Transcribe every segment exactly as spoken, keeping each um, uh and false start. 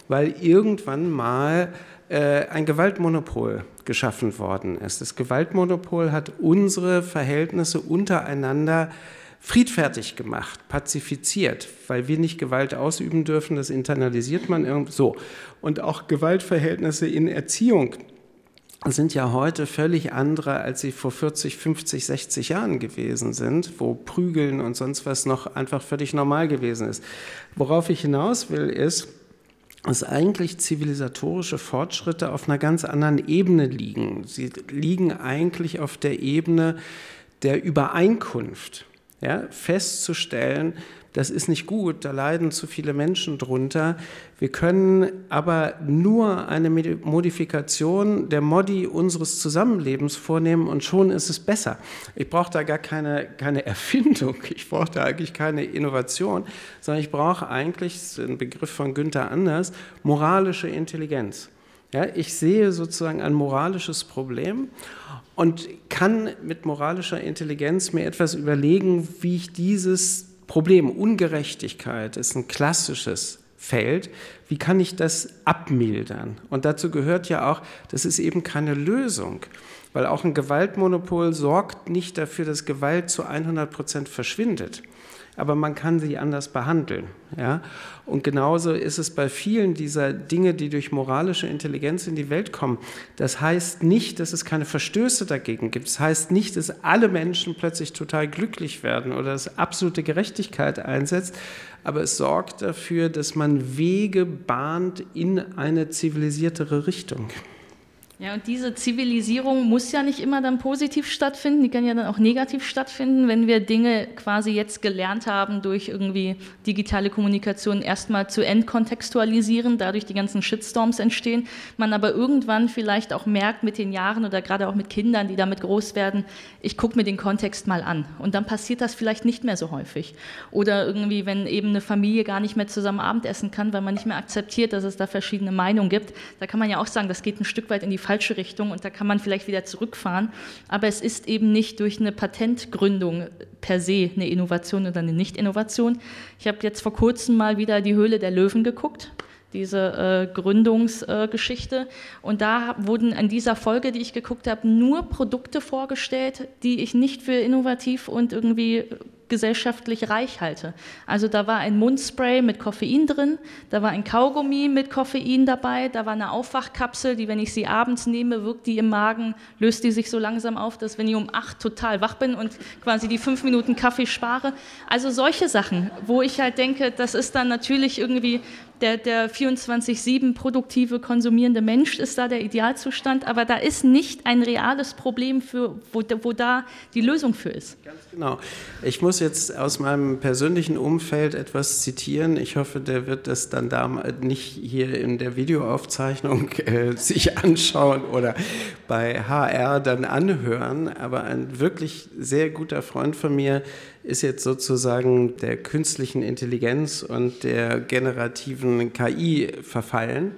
weil irgendwann mal äh, ein Gewaltmonopol geschaffen worden ist. Das Gewaltmonopol hat unsere Verhältnisse untereinander friedfertig gemacht, pazifiziert, weil wir nicht Gewalt ausüben dürfen, das internalisiert man irgendwie so. Und auch Gewaltverhältnisse in Erziehung sind ja heute völlig andere, als sie vor vierzig, fünfzig, sechzig Jahren gewesen sind, wo Prügeln und sonst was noch einfach völlig normal gewesen ist. Worauf ich hinaus will, ist, dass eigentlich zivilisatorische Fortschritte auf einer ganz anderen Ebene liegen. Sie liegen eigentlich auf der Ebene der Übereinkunft. Ja, festzustellen, das ist nicht gut, da leiden zu viele Menschen drunter. Wir können aber nur eine Modifikation der Modi unseres Zusammenlebens vornehmen und schon ist es besser. Ich brauche da gar keine, keine Erfindung, ich brauche da eigentlich keine Innovation, sondern ich brauche eigentlich, das ist ein Begriff von Günther Anders, moralische Intelligenz. Ja, ich sehe sozusagen ein moralisches Problem und kann mit moralischer Intelligenz mir etwas überlegen, wie ich dieses Problem, Ungerechtigkeit ist ein klassisches Feld, wie kann ich das abmildern? Und dazu gehört ja auch, das ist eben keine Lösung, weil auch ein Gewaltmonopol sorgt nicht dafür, dass Gewalt zu hundert Prozent verschwindet. Aber man kann sie anders behandeln. Ja? Und genauso ist es bei vielen dieser Dinge, die durch moralische Intelligenz in die Welt kommen. Das heißt nicht, dass es keine Verstöße dagegen gibt. Das heißt nicht, dass alle Menschen plötzlich total glücklich werden oder dass absolute Gerechtigkeit einsetzt. Aber es sorgt dafür, dass man Wege bahnt in eine zivilisiertere Richtung. Ja, und diese Zivilisierung muss ja nicht immer dann positiv stattfinden, die kann ja dann auch negativ stattfinden, wenn wir Dinge quasi jetzt gelernt haben, durch irgendwie digitale Kommunikation erstmal zu entkontextualisieren, dadurch die ganzen Shitstorms entstehen, man aber irgendwann vielleicht auch merkt mit den Jahren oder gerade auch mit Kindern, die damit groß werden, ich gucke mir den Kontext mal an und dann passiert das vielleicht nicht mehr so häufig. Oder irgendwie, wenn eben eine Familie gar nicht mehr zusammen Abendessen kann, weil man nicht mehr akzeptiert, dass es da verschiedene Meinungen gibt, da kann man ja auch sagen, das geht ein Stück weit in die falsche Richtung und da kann man vielleicht wieder zurückfahren, aber es ist eben nicht durch eine Patentgründung per se eine Innovation oder eine Nicht-Innovation. Ich habe jetzt vor kurzem mal wieder die Höhle der Löwen geguckt, diese äh, Gründungsgeschichte äh, und da wurden in dieser Folge, die ich geguckt habe, nur Produkte vorgestellt, die ich nicht für innovativ und irgendwie gesellschaftlich reich halte. Also da war ein Mundspray mit Koffein drin, da war ein Kaugummi mit Koffein dabei, da war eine Aufwachkapsel, die, wenn ich sie abends nehme, wirkt die im Magen, löst die sich so langsam auf, dass wenn ich um acht total wach bin und quasi die fünf Minuten Kaffee spare. Also solche Sachen, wo ich halt denke, das ist dann natürlich irgendwie der, der vierundzwanzig sieben produktive, konsumierende Mensch ist da der Idealzustand, aber da ist nicht ein reales Problem, für, wo, wo da die Lösung für ist. Ganz genau. Ich muss jetzt aus meinem persönlichen Umfeld etwas zitieren. Ich hoffe, der wird das dann da nicht hier in der Videoaufzeichnung äh, sich anschauen oder bei H R dann anhören, aber ein wirklich sehr guter Freund von mir ist jetzt sozusagen der künstlichen Intelligenz und der generativen K I verfallen.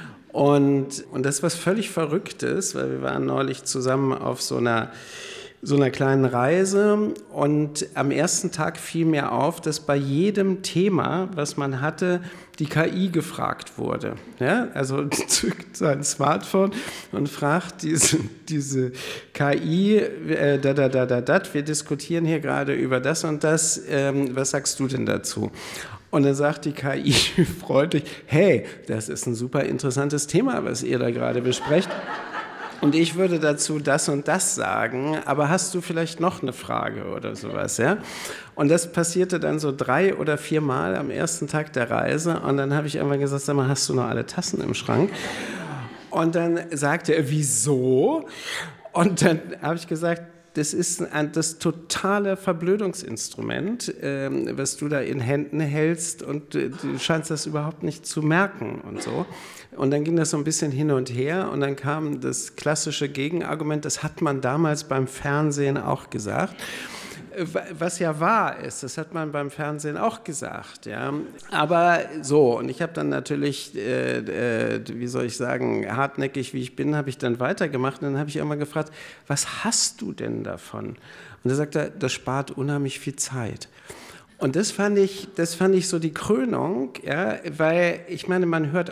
Und, und das ist was völlig Verrücktes, weil wir waren neulich zusammen auf so einer, so einer kleinen Reise und am ersten Tag fiel mir auf, dass bei jedem Thema, was man hatte, die K I gefragt wurde. Ja, also zückt sein Smartphone und fragt diese, diese K I, äh, da, da, da, da, da, wir diskutieren hier gerade über das und das, ähm, was sagst du denn dazu? Und dann sagt die K I freundlich, hey, das ist ein super interessantes Thema, was ihr da gerade besprecht. Und ich würde dazu das und das sagen, aber hast du vielleicht noch eine Frage oder sowas, ja? Und das passierte dann so drei oder vier Mal am ersten Tag der Reise und dann habe ich irgendwann gesagt, sag mal, hast du noch alle Tassen im Schrank? Und dann sagte er, wieso? Und dann habe ich gesagt, das ist ein, das totale Verblödungsinstrument, ähm, was du da in Händen hältst und äh, du scheinst das überhaupt nicht zu merken und so. Und dann ging das so ein bisschen hin und her und dann kam das klassische Gegenargument, das hat man damals beim Fernsehen auch gesagt. Was ja wahr ist, das hat man beim Fernsehen auch gesagt, ja. Aber so, und ich habe dann natürlich, äh, äh, wie soll ich sagen, hartnäckig wie ich bin, habe ich dann weitergemacht und dann habe ich immer gefragt, was hast du denn davon? Und da sagt er, das spart unheimlich viel Zeit. Und das fand ich, das fand ich so die Krönung, ja, weil ich meine, man hört